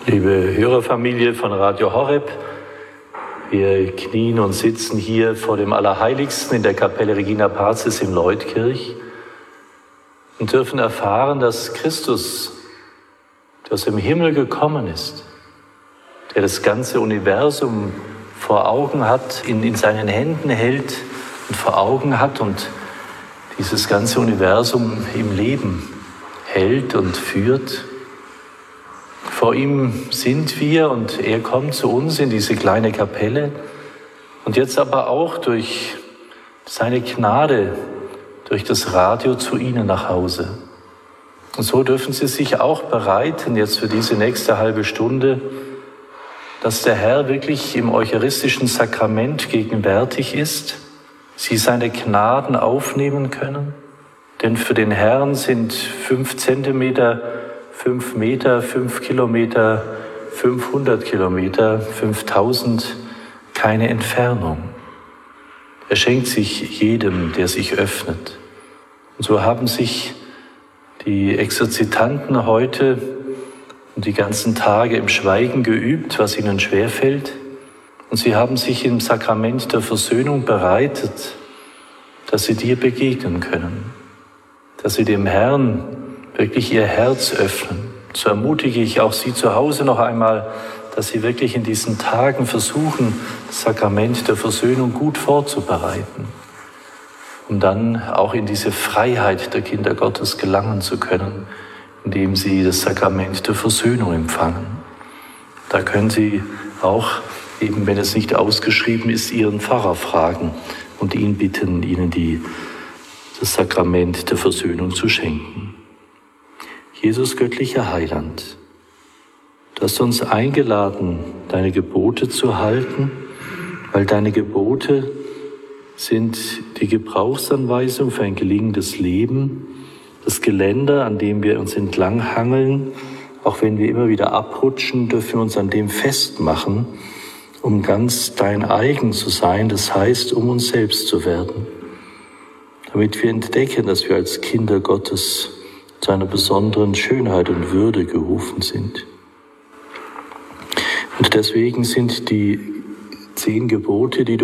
Liebe Hörerfamilie von Radio Horeb, wir knien und sitzen hier vor dem Allerheiligsten in der Kapelle Regina Pazis in Leutkirch und dürfen erfahren, dass Christus, der aus dem Himmel gekommen ist, der das ganze Universum vor Augen hat, in seinen Händen hält und vor Augen hat und dieses ganze Universum im Leben hält und führt. Vor ihm sind wir und er kommt zu uns in diese kleine Kapelle und jetzt aber auch durch seine Gnade, durch das Radio zu Ihnen nach Hause. Und so dürfen Sie sich auch bereiten jetzt für diese nächste halbe Stunde, dass der Herr wirklich im eucharistischen Sakrament gegenwärtig ist, Sie seine Gnaden aufnehmen können. Denn für den Herrn sind 5 Zentimeter, 5 Meter, 5 Kilometer, 500 Kilometer, 5000 keine Entfernung. Er schenkt sich jedem, der sich öffnet. Und so haben sich die Exerzitanten heute und die ganzen Tage im Schweigen geübt, was ihnen schwerfällt. Und sie haben sich im Sakrament der Versöhnung bereitet, dass sie dir begegnen können, dass sie dem Herrn wirklich ihr Herz öffnen. So ermutige ich auch Sie zu Hause noch einmal, dass Sie wirklich in diesen Tagen versuchen, das Sakrament der Versöhnung gut vorzubereiten, um dann auch in diese Freiheit der Kinder Gottes gelangen zu können, indem Sie das Sakrament der Versöhnung empfangen. Da können Sie auch, eben wenn es nicht ausgeschrieben ist, Ihren Pfarrer fragen und ihn bitten, Ihnen das Sakrament der Versöhnung zu schenken. Jesus, göttlicher Heiland, du hast uns eingeladen, deine Gebote zu halten, weil deine Gebote sind die Gebrauchsanweisung für ein gelingendes Leben, das Geländer, an dem wir uns entlanghangeln. Auch wenn wir immer wieder abrutschen, dürfen wir uns an dem festmachen, um ganz dein eigen zu sein, das heißt, um uns selbst zu werden. Damit wir entdecken, dass wir als Kinder Gottes zu einer besonderen Schönheit und Würde gerufen sind. Und deswegen sind die 10 Gebote, die du